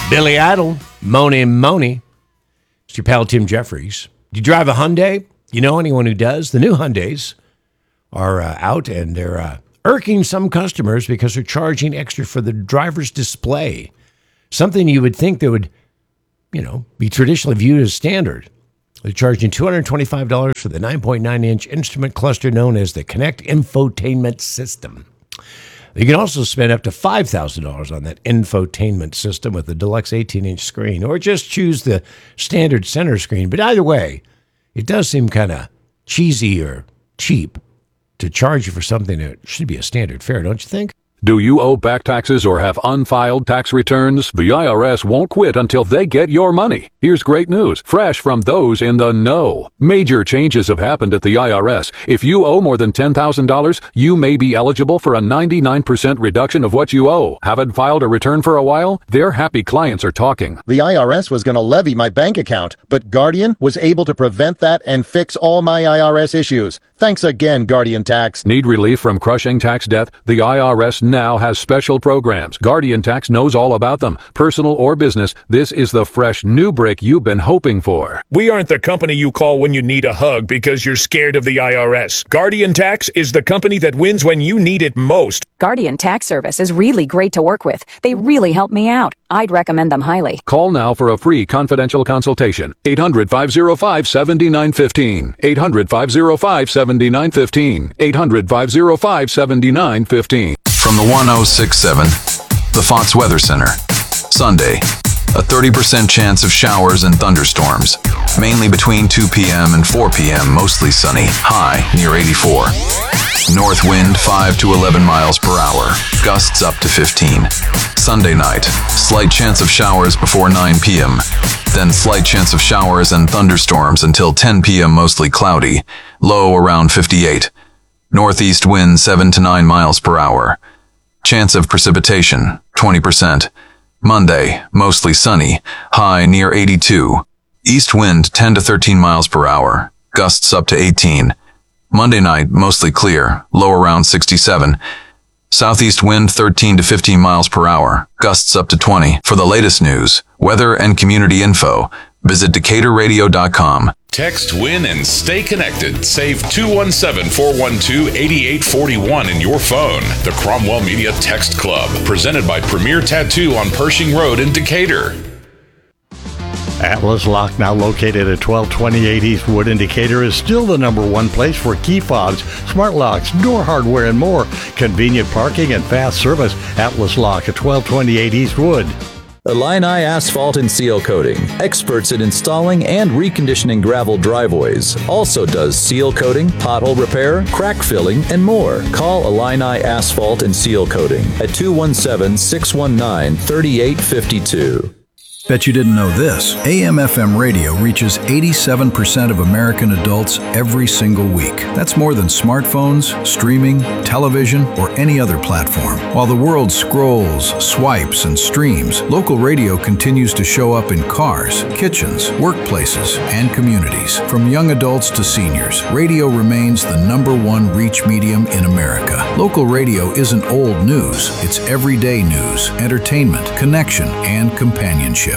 Billy Idol, Moni. It's your pal Tim Jeffries. Do you drive a Hyundai? You know anyone who does? The new Hyundais are out, and they're irking some customers because they're charging extra for the driver's display. Something you would think they would, be traditionally viewed as standard. They're charging $225 for the 9.9-inch instrument cluster known as the Connect Infotainment System. You can also spend up to $5,000 on that infotainment system with the deluxe 18-inch screen, or just choose the standard center screen. But either way, it does seem kind of cheesy or cheap to charge you for something that should be a standard fare, don't you think? Do you owe back taxes or have unfiled tax returns? The IRS won't quit until they get your money. Here's great news, fresh from those in the know. Major changes have happened at the IRS. If you owe more than $10,000, you may be eligible for a 99% reduction of what you owe. Haven't filed a return for a while? Their happy clients are talking. The IRS was going to levy my bank account, but Guardian was able to prevent that and fix all my IRS issues. Thanks again, Guardian Tax. Need relief from crushing tax debt? The IRS now has special programs. Guardian Tax knows all about them. Personal or business, this is the fresh new brick you've been hoping for. We aren't the company you call when you need a hug because you're scared of the IRS. Guardian Tax is the company that wins when you need it most. Guardian Tax Service is really great to work with. They really help me out. I'd recommend them highly. Call now for a free confidential consultation. 800-505-7915. 800-505-7915. 800-505-7915. From the 1067, the Fox Weather Center. Sunday, a 30% chance of showers and thunderstorms. Mainly between 2 p.m. and 4 p.m., mostly sunny. High near 84. North wind 5 to 11 miles per hour. Gusts up to 15. Sunday night, slight chance of showers before 9 p.m. Then slight chance of showers and thunderstorms until 10 p.m. mostly cloudy. Low around 58. Northeast wind 7 to 9 miles per hour. Chance of precipitation 20%. Monday, mostly sunny. High near 82. East wind 10 to 13 miles per hour. Gusts up to 18. Monday night, mostly clear. Low around 67. Southeast wind 13 to 15 miles per hour. Gusts up to 20. For the latest news, weather, and community info, visit DecaturRadio.com. Text, win, and stay connected. Save 217-412-8841 in your phone. The Cromwell Media Text Club, presented by Premier Tattoo on Pershing Road in Decatur. Atlas Lock, now located at 1228 East Wood in Decatur, is still the #1 place for key fobs, smart locks, door hardware, and more. Convenient parking and fast service. Atlas Lock at 1228 East Wood. Illini Asphalt and Seal Coating, experts in installing and reconditioning gravel driveways. Also does seal coating, pothole repair, crack filling, and more. Call Illini Asphalt and Seal Coating at 217-619-3852. Bet you didn't know this. AM/FM radio reaches 87% of American adults every single week. That's more than smartphones, streaming, television, or any other platform. While the world scrolls, swipes, and streams, local radio continues to show up in cars, kitchens, workplaces, and communities. From young adults to seniors, radio remains the #1 reach medium in America. Local radio isn't old news. It's everyday news, entertainment, connection, and companionship.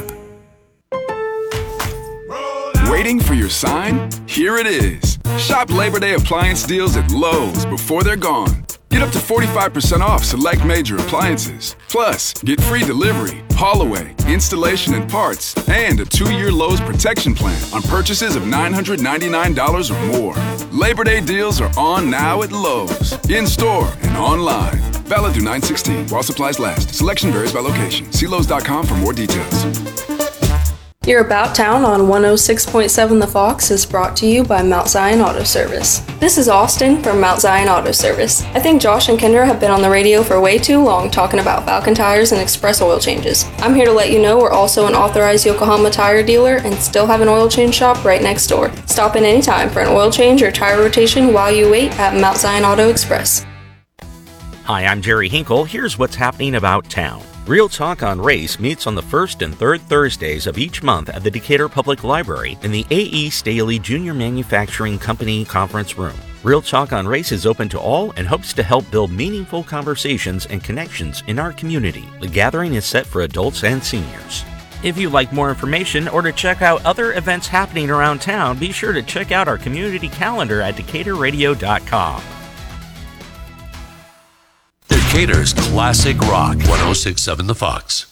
Waiting for your sign? Here it is. Shop Labor Day appliance deals at Lowe's before they're gone. Get up to 45% off select major appliances. Plus, get free delivery, haul away, installation and parts, and a 2-year Lowe's protection plan on purchases of $999 or more. Labor Day deals are on now at Lowe's, in-store and online. Valid through 9/16 while supplies last. Selection varies by location. See Lowe's.com for more details. Your About Town on 106.7 The Fox is brought to you by Mount Zion Auto Service. This is Austin from Mount Zion Auto Service. I think Josh and Kendra have been on the radio for way too long talking about Falcon tires and express oil changes. I'm here to let you know we're also an authorized Yokohama tire dealer and still have an oil change shop right next door. Stop in anytime for an oil change or tire rotation while you wait at Mount Zion Auto Express. Hi, I'm Jerry Hinkle. Here's what's happening about town. Real Talk on Race meets on the first and third Thursdays of each month at the Decatur Public Library in the A.E. Staley Jr. Manufacturing Company Conference Room. Real Talk on Race is open to all and hopes to help build meaningful conversations and connections in our community. The gathering is set for adults and seniors. If you'd like more information or to check out other events happening around town, be sure to check out our community calendar at DecaturRadio.com. Decatur's Classic Rock, 106.7 The Fox.